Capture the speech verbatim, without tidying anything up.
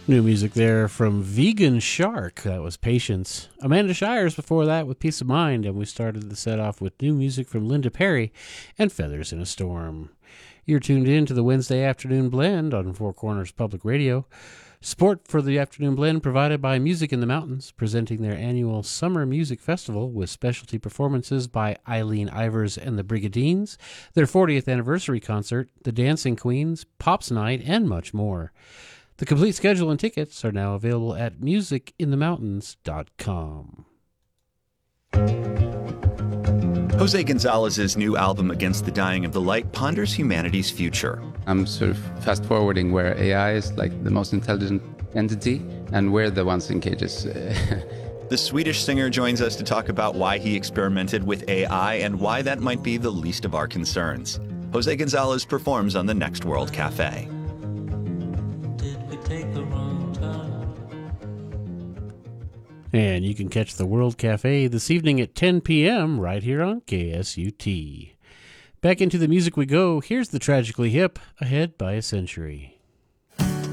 New music there from Vegan Shark. That was Patience. Amanda Shires before that with Peace of Mind. And we started the set off with new music from Linda Perry and Feathers in a Storm. You're tuned in to the Wednesday Afternoon Blend on Four Corners Public Radio. Support for the Afternoon Blend provided by Music in the Mountains, presenting their annual Summer Music Festival with specialty performances by Eileen Ivers and the Brigadines, their fortieth anniversary concert, the Dancing Queens, Pops Night, and much more. The complete schedule and tickets are now available at music in the mountains dot com. Jose Gonzalez's new album, Against the Dying of the Light, ponders humanity's future. I'm sort of fast-forwarding where A I is like the most intelligent entity, and we're the ones in cages. The Swedish singer joins us to talk about why he experimented with A I and why that might be the least of our concerns. Jose Gonzalez performs on the Next World Cafe. And you can catch the World Cafe this evening at ten p.m. right here on K S U T. Back into the music we go. Here's the Tragically Hip, Ahead by a Century.